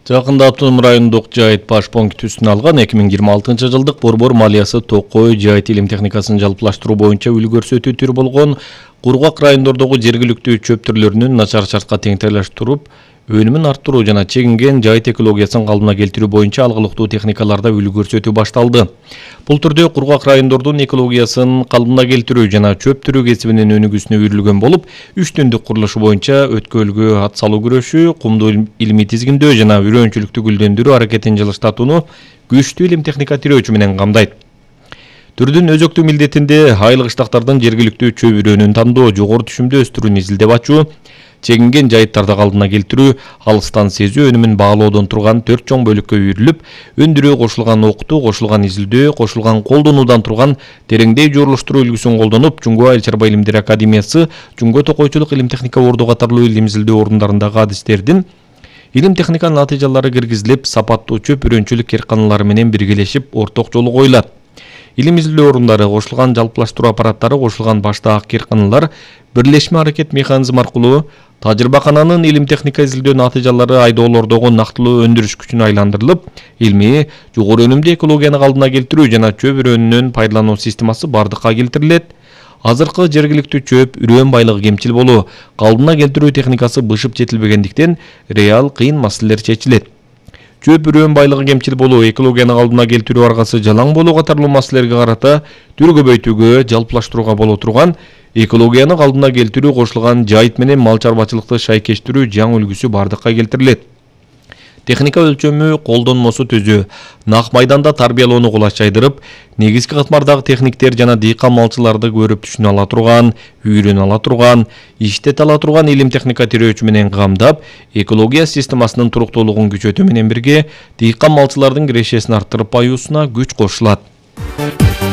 Жакында Автоном райондук жайыт баш пунктүсүн алган 2026 жылдык борбор малиясы токой жайыт илим техникасын жалпылаштыруу боюнча үлгүрсөтүү болгон кургак райондордогу жергиликтүү чөп түрлөрүнүн начар шартка теңдештирип өнүмүн арттыруу жана чегинген жайыт экологиясын калыбына келтирүү боюнча алгылыктуу техникаларда үлгүрсөтүү башталды. Бул түрдө кургак райондордун экологиясын калыбына келтирүү жана чөп түрүү кесибинин өнүгүүсүнө үйрүлгөн болуп, 3 түндүк курулушу боюнча өткөлгө ат салуу күрөшү, кумду илимий тизгиндөө жана үйрөнчүлүктү гүлдөндүрүү аракетин жылыштатууну күчтүү илим техника тирөөчү менен камдайт. Түрдүн өзөктүү милдетинде айыл кыштактардын жергиликтүү чөп үрөнүн тандоо, жогору түшүмдө өстүрүүнү изилдеп ачуу, чегинген жайыттарды калыбына келтирүү, алыстан сезүү өнүмүн баалоодон турган 4 чоң бөлүккө үйрүлүп, өндүрүү кошулган окутуу, кошулган изилдөө, кошулган колдонуудан турган тереңдей журулуштуруу үлгүсүн колдонуп, Жуңго Айыл чарба илимдери академиясы, Жуңго токойчулук илим техника орду катарлуу илим изилдөө орундарындагы адистердин илим техниканын натыйжалары киргизилип, сапаттуу чөп үрөнчүлүк керканалары менен биргелешип, орток жолу коюлат. Илим изилдөө орундары, кошулган жалпылаштыруу аппараттары, кошулган баштаак керканалар бирлешме аракет механизми аркылуу тажрыйбакананын илим техника изилдөө натыйжалары айдоолордогу нактылуу өндүрүш күчүнө айландырылып, илмий, жогору өнүмдүү экологияны калыбына келтирүү жана чөп үрөнүнүн пайдалануу системасы бардыкка келтирилет. Азыркы жергиликтүү чөп үрөн байлыгы кемчил болуу, калыбына келтирүү техникасы бышып жетилбегендиктен реал кыйын маселелер чечилет. Чөп үрөн байлыгы кемчил болуу, экологияны калыбына келтирүү аргасы жалаң болуу катарлуу маселелерге карата түр көбөйтүүгө, жалпылаштырууга боло турган экологияны калыбына келтирүү кошулган жайыт менен мал чарбачылыкты шайкештирүү жаңы үлгүсү бардыкка келтирилет. Техника өлчөмү колдонмосу түзүү, нак майданда тарбиялоону кулачайдырып, негизги катмардагы техниктер жана дыйкан малчыларды көрүп түшүнө ала турган, үйрөнө ала турган, иштете ала турган илим техника тирөөчү менен камдап, экология системасынын туруктуулугун күчөтүү менен бирге, дыйкан малчылардын кирешесин арттырып баюусуна күч кошулат.